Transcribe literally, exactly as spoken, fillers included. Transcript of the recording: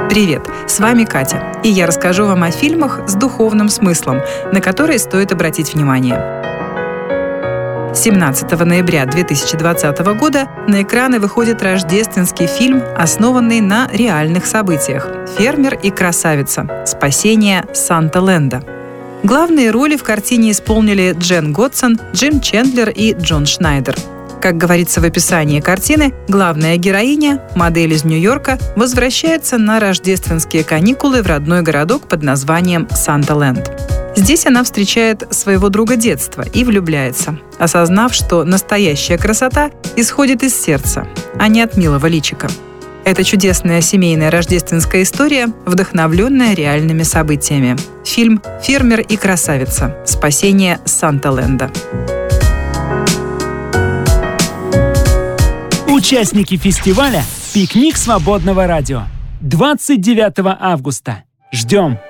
Привет, с вами Катя, и я расскажу вам о фильмах с духовным смыслом, на которые стоит обратить внимание. семнадцатого ноября две тысячи двадцатого года на экраны выходит рождественский фильм, основанный на реальных событиях «Фермер и красавица. Спасение Санта-Ленда». Главные роли в картине исполнили Джен Готсон, Джим Чендлер и Джон Шнайдер. Как говорится в описании картины, главная героиня, модель из Нью-Йорка, возвращается на рождественские каникулы в родной городок под названием Санта-Ленд. Здесь она встречает своего друга детства и влюбляется, осознав, что настоящая красота исходит из сердца, а не от милого личика. Это чудесная семейная рождественская история, вдохновленная реальными событиями. Фильм «Фермер и красавица. Спасение Санта-Ленда». Участники фестиваля «Пикник свободного радио». двадцать девятого августа. Ждем!